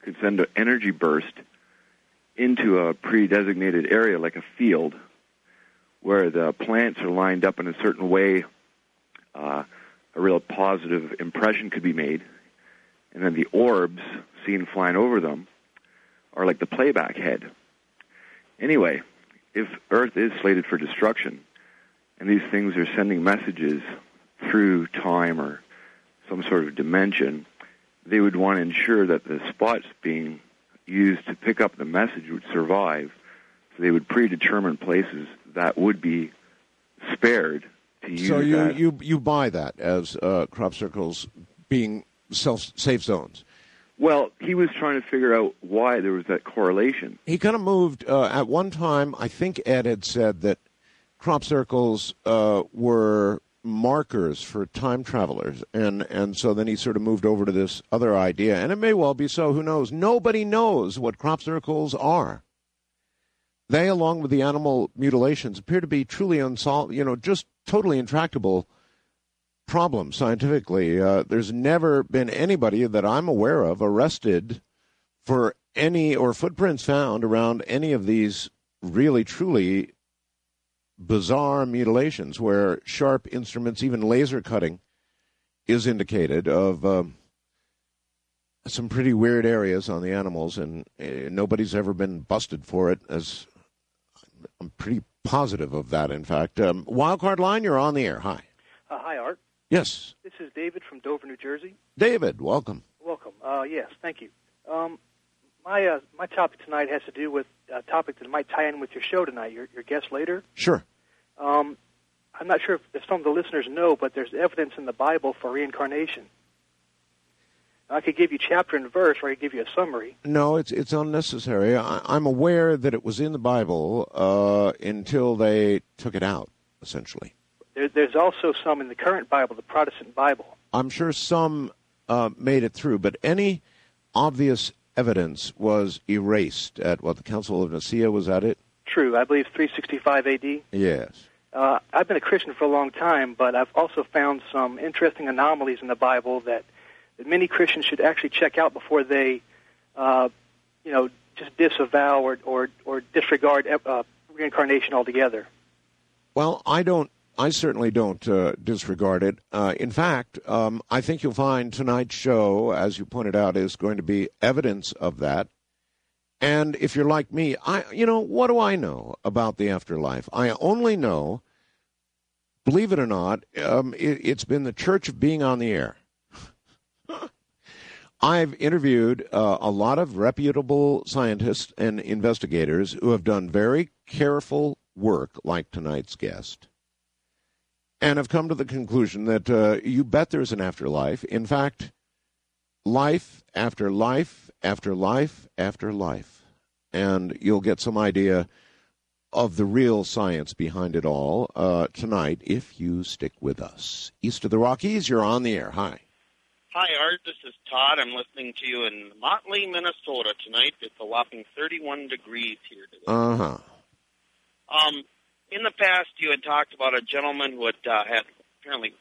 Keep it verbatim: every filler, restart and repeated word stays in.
could send an energy burst into a pre-designated area like a field where the plants are lined up in a certain way. Uh, a real positive impression could be made. And then the orbs seen flying over them are like the playback head. Anyway, if Earth is slated for destruction, and these things are sending messages through time or some sort of dimension, they would want to ensure that the spots being used to pick up the message would survive. So they would predetermine places that would be spared to use. So you that. you you buy that as uh, crop circles being self safe zones? Well, he was trying to figure out why there was that correlation. He kind of moved uh, at one time. I think Ed had said that crop circles uh, were markers for time travelers, and and so then he sort of moved over to this other idea, and it may well be so. Who knows? Nobody knows what crop circles are. They, along with the animal mutilations, appear to be truly unsolved. You know, just totally intractable problems scientifically. Uh, there's never been anybody that I'm aware of arrested for any or footprints found around any of these really truly bizarre mutilations where sharp instruments, even laser cutting, is indicated of um, some pretty weird areas on the animals, and uh, nobody's ever been busted for it. As I'm pretty positive of that, in fact. Um, Wildcard Line, you're on the air. Hi. Uh, hi, Art. Yes. This is David from Dover, New Jersey. David, welcome. Welcome. Uh, yes, thank you. Um, my uh, my topic tonight has to do with a topic that might tie in with your show tonight, your, your guest later. Sure. Um, I'm not sure if, if some of the listeners know, but there's evidence in the Bible for reincarnation. I could give you chapter and verse, or I could give you a summary. No, it's it's unnecessary. I, I'm aware that it was in the Bible uh, until they took it out, essentially. There, there's also some in the current Bible, the Protestant Bible. I'm sure some uh, made it through, but any obvious evidence was erased at, what, the Council of Nicaea, was that it? True. I believe three sixty-five A D. Yes. Uh, I've been a Christian for a long time, but I've also found some interesting anomalies in the Bible that, that many Christians should actually check out before they, uh, you know, just disavow or or, or disregard uh, reincarnation altogether. Well, I don't. I certainly don't uh, disregard it. Uh, in fact, um, I think you'll find tonight's show, as you pointed out, is going to be evidence of that. And if you're like me, I, you know, what do I know about the afterlife? I only know, believe it or not, um, it, it's been the church of being on the air. I've interviewed uh, a lot of reputable scientists and investigators who have done very careful work, like tonight's guest, and have come to the conclusion that uh, you bet there's an afterlife. In fact, life after life after life after life. And you'll get some idea of the real science behind it all uh, tonight if you stick with us. East of the Rockies, you're on the air. Hi. Hi, Art. This is Todd. I'm listening to you in Motley, Minnesota tonight. It's a whopping thirty-one degrees here today. Uh-huh. Um, in the past, you had talked about a gentleman who had, uh, had apparently